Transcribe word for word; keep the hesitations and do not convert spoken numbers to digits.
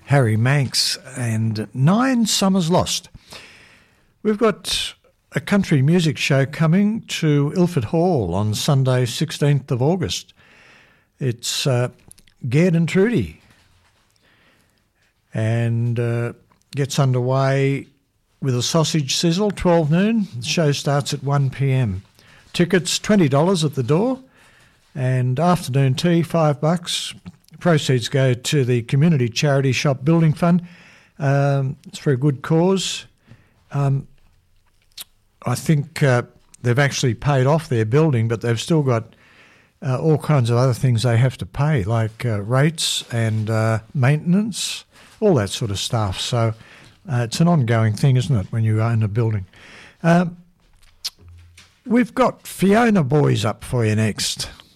Harry Manx and Nine Summers Lost. We've got a country music show coming to Ilford Hall on Sunday, sixteenth of August. It's uh, Gerd and Trudy, and uh, gets underway with a sausage sizzle, twelve noon. The show starts at one p m. Tickets, twenty dollars at the door, and afternoon tea, five bucks. Proceeds go to the Community Charity Shop Building Fund. Um, it's for a good cause. Um, I think uh, they've actually paid off their building, but they've still got uh, all kinds of other things they have to pay, like uh, rates and uh, maintenance, all that sort of stuff. So uh, it's an ongoing thing, isn't it, when you own a building? Um, we've got Fiona Boys up for you next.